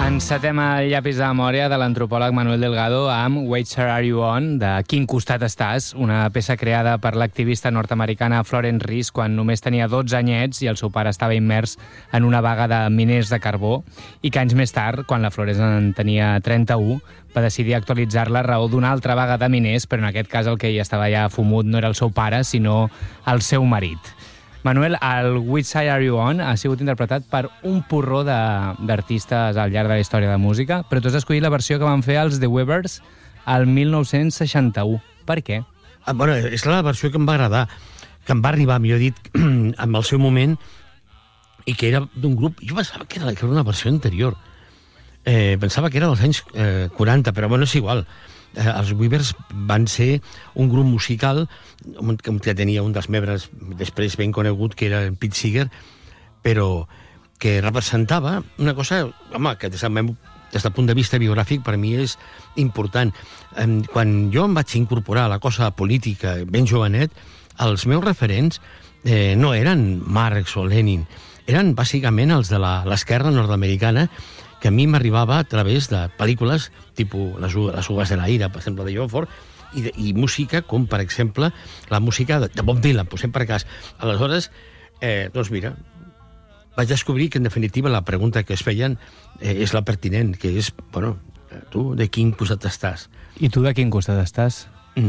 Encetem el llapis de memòria de l'antropòleg Manuel Delgado amb Which Side Are You On, de Quin costat estàs, una peça creada per l'activista nord-americana Florence Reese quan només tenia 12 anyets i el seu pare estava immers en una vaga de miners de carbó i que anys més tard, quan la Florence en tenia 31, va decidir actualitzar-la a raó d'una altra vaga de miners, però en aquest cas el que hi estava ja fumut no era el seu pare, sinó el seu marit. Manuel, el Which Side Are You On ha sigut interpretat per un porró d'artistes al llarg de la història de la música, però tu has escollit la versió que van fer els The Weavers al 1961. Per què? Bueno, és la versió que em va agradar, que em va arribar, millor dit, amb el seu moment, i que era d'un grup... Jo pensava que era una versió anterior. Pensava que era dels anys 40, però bueno, és igual. Els Weavers van ser un grup musical que tenia un dels membres després ben conegut, que era Pete Seeger, però que representava una cosa, home, que des del punt de vista biogràfic per mi és important. Quan jo em vaig incorporar a la cosa política ben jovenet, els meus referents no eren Marx o Lenin, eren bàsicament els de l'esquerra nord-americana, que a mi m'arribava a través de pel·lícules tipus Les Uvas de la Ira, per exemple, de John Ford, i música com, per exemple, la música de Bob Dylan, posem per cas. Aleshores, doncs mira, vaig descobrir que, en definitiva, la pregunta que es feien és la pertinent, que és, bueno, tu de quin costat estàs? I tu de quin costat estàs?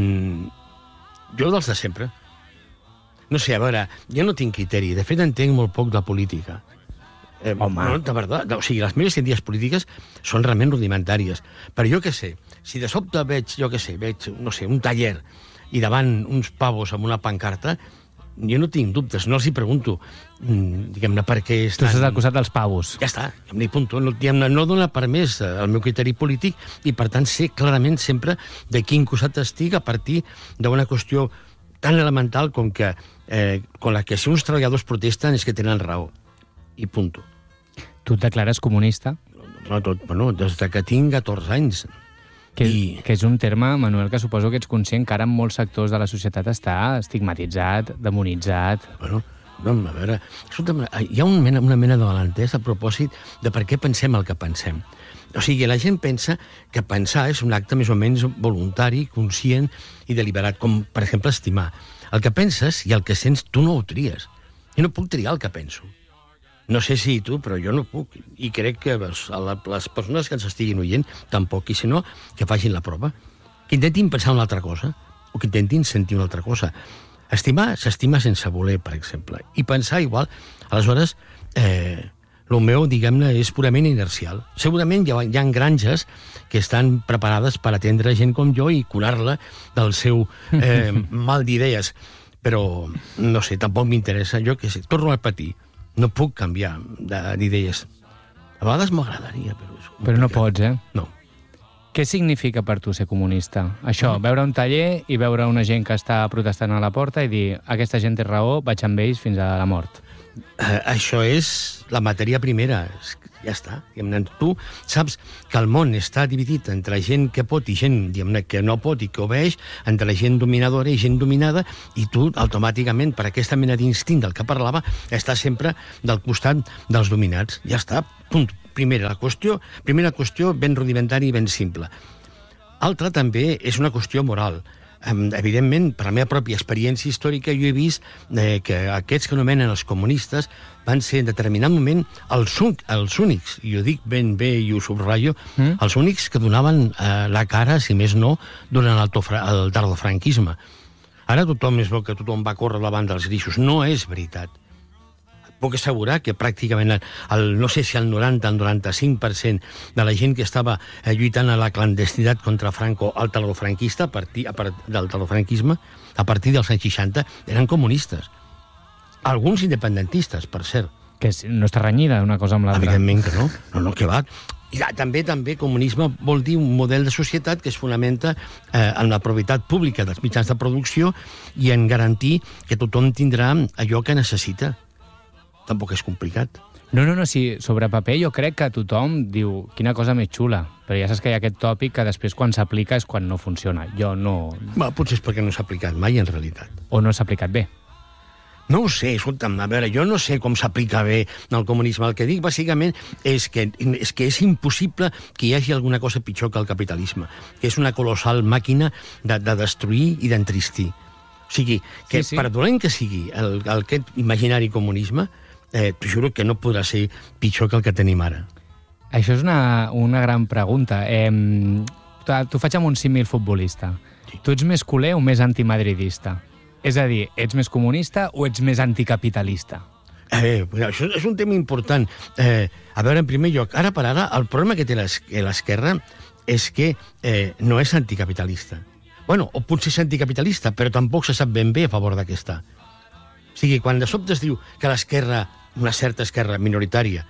Jo dels de sempre. No sé, a veure, jo no tinc criteri. De fet, entenc molt poc de política. Home. No, de veritat, o sigui, les meves idees polítiques són realment rudimentàries. Però jo què sé, si de sobte veig, no sé, un taller i davant uns pavos amb una pancarta, jo no tinc dubtes, no els hi pregunto, diguem-ne, per què estan... Tu estàs al costat dels pavos. Ja està, diguem-ne, punto. No dona per més el meu criteri polític i, per tant, sé clarament sempre de quin costat estic a partir d'una qüestió tan elemental com que la que si uns treballadors protesten és que tenen raó. I punto. Tu et declares comunista? Bueno, des que tinc 14 anys. Que és un terme, Manuel, que suposo que ets conscient que ara en molts sectors de la societat està estigmatitzat, demonitzat... Bueno, no, a veure... Escolta'm, hi ha una mena de malentès a propòsit de per què pensem el que pensem. O sigui, la gent pensa que pensar és un acte més o menys voluntari, conscient i deliberat, com, per exemple, estimar. El que penses i el que sents, tu no ho tries. Jo no puc triar el que penso. No sé si tu, però jo no puc. I crec que les persones que ens estiguin oient tampoc, i si no, que facin la prova. Que intentin pensar una altra cosa, o que intentin sentir una altra cosa. Estimar s'estima sense voler, per exemple. I pensar igual. Aleshores, el meu, diguem-ne, és purament inercial. Segurament hi ha granges que estan preparades per atendre gent com jo i curar-la del seu mal d'idees. Però, no sé, tampoc m'interessa. Jo què sé, torno a repetir. No puc canviar d'idees. A vegades m'agradaria, però... Però no pots, No. Què significa per tu ser comunista? Això, veure un taller i veure una gent que està protestant a la porta i dir aquesta gent té raó, vaig amb ells fins a la mort. Això és la matèria primera. Ja està. Tu saps que el món està dividit entre gent que pot i gent que no pot i que obeeix, entre gent dominadora i gent dominada, i tu, automàticament, per aquesta mena d'instint del que parlava, estàs sempre del costat dels dominats. Ja està. Punt. Primera qüestió, ben rudimentària i ben simple. Altra també és una qüestió moral. Evidentment, per la meva pròpia experiència històrica, jo he vist que aquests que anomenen els comunistes van ser en determinat moment els únics, i ho dic ben bé i ho subratllo, els únics que donaven la cara, si més no, durant el tardofranquisme. Ara tothom es veu que tothom va córrer davant dels grixos. No és veritat. Puc assegurar que pràcticament no sé si el 90 o el 95% de la gent que estava lluitant a la clandestinitat contra Franco al tardofranquista, del tardofranquisme, a partir dels anys 60, eren comunistes. Alguns independentistes, per cert. Que no està renyida una cosa amb l'altra. Evidentment que no. No, que va. I també comunisme vol dir un model de societat que es fonamenta en la propietat pública dels mitjans de producció i en garantir que tothom tindrà allò que necessita. Tampoc és complicat. No, sí, sobre paper jo crec que tothom diu quina cosa més xula, però ja saps que hi ha aquest tòpic que després quan s'aplica és quan no funciona. Jo no... Potser és perquè no s'ha aplicat mai, en realitat. O no s'ha aplicat bé. No ho sé, escolta'm, a veure, jo no sé com s'aplica bé el comunisme. El que dic, bàsicament, és que és impossible que hi hagi alguna cosa pitjor que el capitalisme, que és una colossal màquina de destruir i d'entristir. O sigui, que sí. Per dolent que sigui aquest imaginari comunisme, t'ho juro que no podrà ser pitjor que el que tenim ara. Això és una gran pregunta. T'ho faig amb un símil futbolista. Sí. Tu ets més culer o més antimadridista? És a dir, ets més comunista o ets més anticapitalista? Això és un tema important. A veure, en primer lloc, ara per ara, el problema que té l'esquerra és que no és anticapitalista. Bueno, o potser és anticapitalista, però tampoc se sap ben bé a favor d'aquesta. O sigui, quan de sobte es diu que l'esquerra, una certa esquerra minoritària,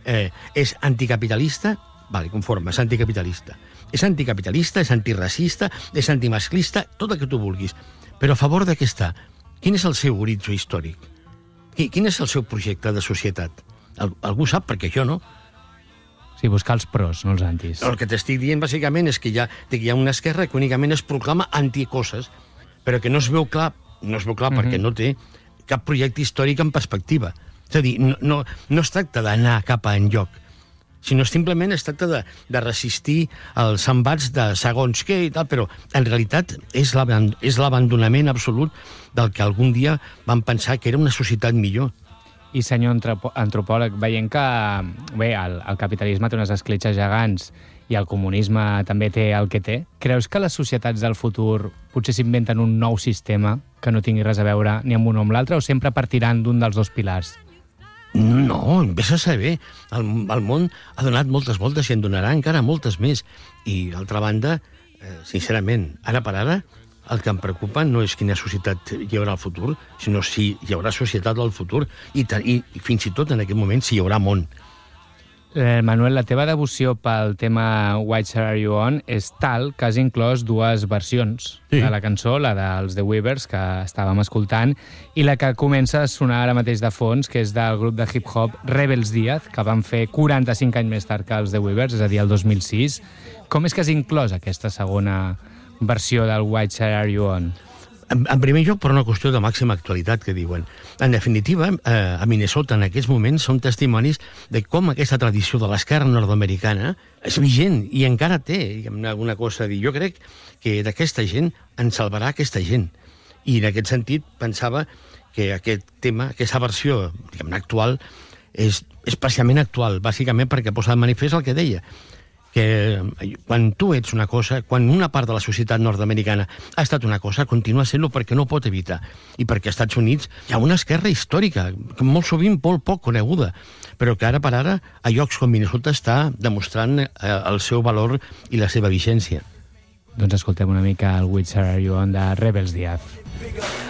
és anticapitalista, vale, conforme, és anticapitalista. És anticapitalista, és antiracista, és antimasclista, tot el que tu vulguis. Però a favor de què està? Quin és el seu horitzó històric? Quin és el seu projecte de societat? Algú sap, perquè jo no. Sí, buscar els pros, no els antis. El que t'estic dient, bàsicament, és que hi ha una esquerra que únicament es proclama anticoses, però que no es veu clar perquè no té cap projecte històric en perspectiva. És a dir, no es tracta d'anar cap a enlloc, sinó simplement es tracta de resistir els embats de segons què i tal, però en realitat és l'abandonament absolut del que algun dia van pensar que era una societat millor. I, senyor antropòleg, veient que el capitalisme té unes escletxes gegants i el comunisme també té el que té, creus que les societats del futur potser s'inventen un nou sistema que no tingui res a veure ni amb un o amb l'altre, o sempre partiran d'un dels dos pilars? No, vés a saber. El món ha donat moltes voltes i en donarà encara moltes més. I, d'altra banda, sincerament, ara per ara, el que em preocupa no és quina societat hi haurà al futur, sinó si hi haurà societat al futur i fins i tot en aquest moment si hi haurà món. Manuel, la teva devoció pel tema White Shirt Are You On és tal que has inclòs dues versions de la cançó, la dels The Weavers, que estàvem escoltant, i la que comença a sonar ara mateix de fons, que és del grup de hip-hop Rebels Díaz, que van fer 45 anys més tard que els The Weavers, és a dir, el 2006. Com és que has inclòs aquesta segona versió del White Shirt Are You On? En primer lloc, per una qüestió de màxima actualitat, que diuen. En definitiva, a Minnesota en aquests moments són testimonis de com aquesta tradició de l'esquerra nord-americana és vigent i encara té alguna cosa a dir. Jo crec que d'aquesta gent en salvarà aquesta gent. I en aquest sentit pensava que aquest tema, aquesta versió, diguem-ne, actual, és especialment actual, bàsicament perquè posa de manifest el que deia, que quan tu ets una cosa, quan una part de la societat nord-americana ha estat una cosa, continua sent-lo perquè no pot evitar. I perquè als Estats Units hi ha una esquerra històrica, molt sovint molt poc coneguda, però que ara per ara a llocs com Minnesota està demostrant el seu valor i la seva vigència. Doncs escoltem una mica el White Shirt Are You On de Rebels Díaz.